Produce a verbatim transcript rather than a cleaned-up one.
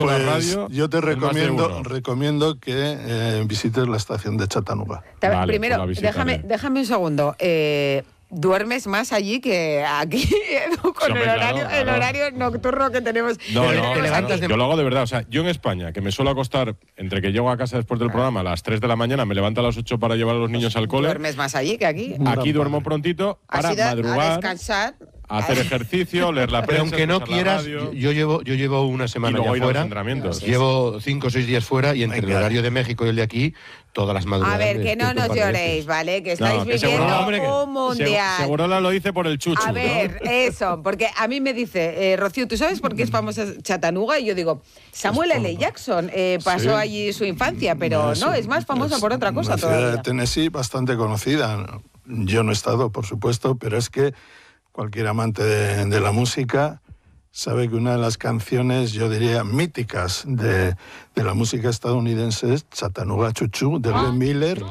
Pues la radio, yo te recomiendo, de recomiendo que eh, visites la estación de Chattanooga. Vale, Primero, pues la déjame, visitaré. déjame un segundo. Eh, ¿Duermes más allí que aquí, Edu, con Sí, hombre, el horario, claro, el claro. horario nocturno que tenemos? No, que no, tenemos no, levantas aquí? de- yo lo hago de verdad. O sea, yo en España, que me suelo acostar entre que llego a casa después del programa a las tres de la mañana, me levanto a las ocho para llevar a los niños al cole. ¿Duermes más allí que aquí? Aquí duermo prontito para Así da- a madrugar, descansar. a hacer ejercicio, leer la Pero prensa, aunque no escuchar la quieras, radio, yo, yo llevo yo llevo una y semana luego ya ir a los fuera. entrenamientos. Llevo cinco o seis días fuera y entre Venga. el horario de México y el de aquí, todas las madrugadas. A ver, me que no despierto un nos par de lloréis, veces. ¿vale? Que estáis No, que viviendo Segurola, hombre, que- un mundial. Seg- Segurola lo dice por el chuchu. A ¿no? ver, eso, porque a mí me dice, eh, Rocío, ¿tú sabes por qué es famosa Chattanooga? Y yo digo, Samuel L. Jackson eh, pasó Sí. allí su infancia, pero Eso, no, es más famosa por otra cosa una ciudad todavía. de Tennessee bastante conocida. Yo no he estado, por supuesto, pero es que cualquier amante de, de la música sabe que una de las canciones, yo diría, míticas de, de la música estadounidense es Chattanooga Choo Choo, de Glenn Miller.